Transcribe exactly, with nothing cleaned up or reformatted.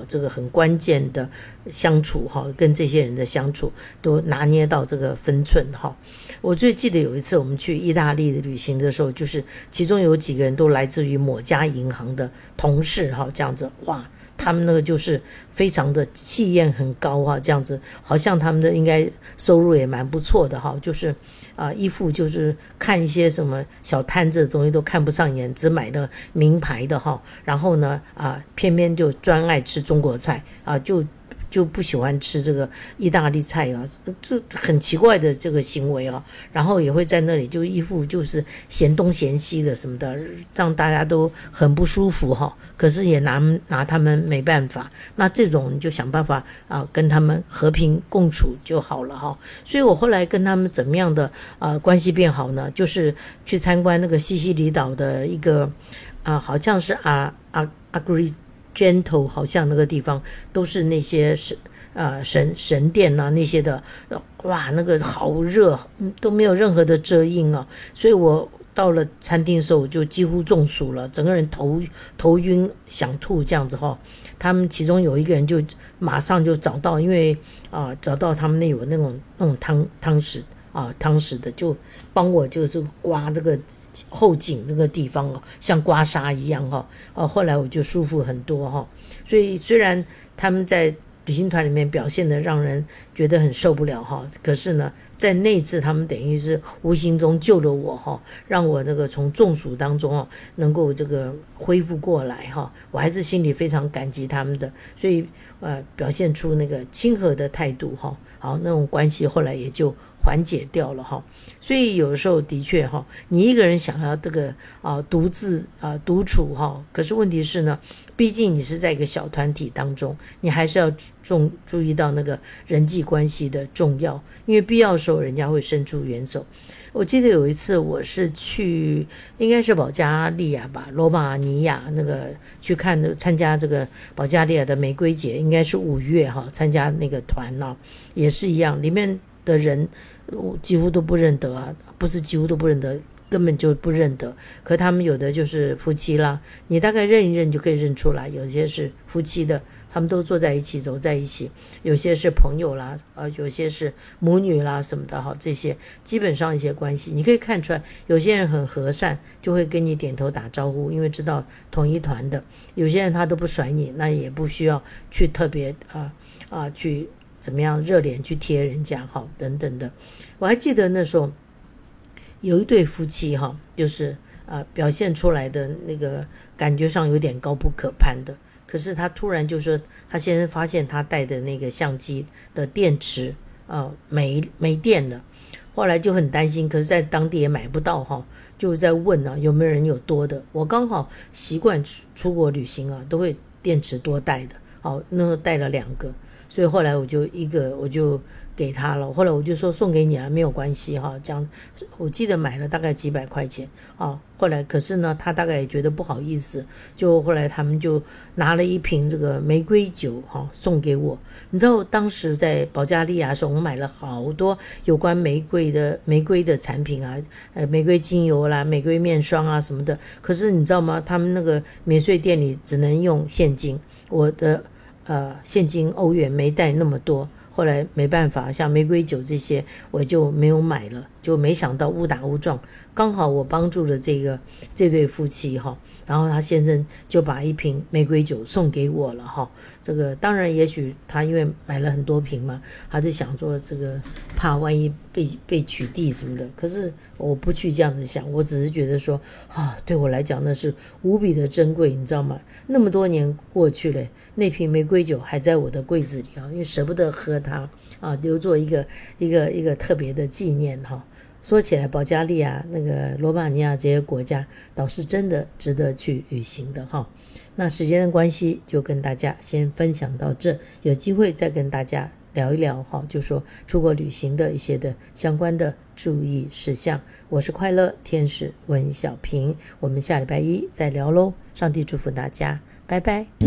这个很关键的相处哈，跟这些人的相处都拿捏到这个分寸哈。我最记得有一次我们去意大利的旅行的时候，就是其中有几个人都来自于某家银行的同事哈，这样子哇。他们那个就是非常的气焰很高啊，这样子好像他们的应该收入也蛮不错的哈，就是啊、呃、一副就是看一些什么小摊子的东西都看不上眼，只买的名牌的哈，然后呢啊、呃、偏偏就专爱吃中国菜啊、呃、就就不喜欢吃这个意大利菜啊，这很奇怪的这个行为啊，然后也会在那里就一副就是嫌东嫌西的什么的，让大家都很不舒服哈。可是也拿拿他们没办法，那这种你就想办法啊、呃，跟他们和平共处就好了哈。所以我后来跟他们怎么样的啊、呃、关系变好呢？就是去参观那个西西里岛的一个啊、呃，好像是啊啊 Agrigento， 好像那个地方都是那些神呃神神殿啊那些的，哇，那个好热，都没有任何的遮阴啊，所以我。到了餐厅的时候就几乎中暑了，整个人头头晕想吐这样子哈。他们其中有一个人就马上就找到，因为啊、呃、找到他们那有那种那种汤汤匙啊汤匙的，就帮我就是刮这个后颈那个地方哦，像刮痧一样哈。哦、啊，后来我就舒服很多哈。所以虽然他们在旅行团里面表现的让人觉得很受不了哈，可是呢。在那次他们等于是无形中救了我哈，让我那个从中暑当中哦能够这个恢复过来哈，我还是心里非常感激他们的，所以呃表现出那个亲和的态度哈，好那种关系后来也就缓解掉了哈。所以有时候的确哈，你一个人想要这个啊独自啊独处哈，可是问题是呢，毕竟你是在一个小团体当中，你还是要重注意到那个人际关系的重要，因为必要的时候人家会伸出援手。我记得有一次我是去应该是保加利亚吧，罗马尼亚那个去看那个参加这个保加利亚的玫瑰节，应该是五月哈，参加那个团呢、啊、也是一样，里面的人我几乎都不认得啊，不是几乎都不认得，根本就不认得。可他们有的就是夫妻啦，你大概认一认就可以认出来，有些是夫妻的，他们都坐在一起走在一起，有些是朋友啦，呃，有些是母女啦什么的哈，这些基本上一些关系你可以看出来，有些人很和善，就会跟你点头打招呼，因为知道同一团的；有些人他都不甩你，那也不需要去特别啊啊、呃、去怎么样热脸去贴人家哈等等的。我还记得那时候有一对夫妻哈，就是呃表现出来的那个感觉上有点高不可攀的。可是他突然就说，他先生发现他带的那个相机的电池呃没没电了，后来就很担心，可是在当地也买不到哈，就在问啊有没有人有多的。我刚好习惯出国旅行啊，都会电池多带的，好，那带了两个，所以后来我就一个我就给他了，后来我就说送给你啊，没有关系哈，这样我记得买了大概几百块钱啊。后来可是呢，他大概也觉得不好意思，就后来他们就拿了一瓶这个玫瑰酒哈送给我。你知道当时在保加利亚的时候，我买了好多有关玫瑰的玫瑰的产品啊，呃，玫瑰精油啦、玫瑰面霜啊什么的。可是你知道吗？他们那个免税店里只能用现金，我的呃现金欧元没带那么多。后来没办法，像玫瑰酒这些我就没有买了，就没想到误打误撞，刚好我帮助了这个这对夫妻哈，然后他先生就把一瓶玫瑰酒送给我了哈。这个当然也许他因为买了很多瓶嘛，他就想说这个怕万一被被取缔什么的，可是我不去这样子想，我只是觉得说啊，对我来讲那是无比的珍贵，你知道吗？那么多年过去了，那瓶玫瑰酒还在我的柜子里啊，因为舍不得喝它啊，留作一个一个一个特别的纪念哈。说起来，保加利亚、那个罗马尼亚这些国家倒是真的值得去旅行的哈。那时间的关系，就跟大家先分享到这，有机会再跟大家聊一聊哈，就说出国旅行的一些的相关的注意事项。我是快乐天使温小平，我们下礼拜一再聊喽。上帝祝福大家，拜拜。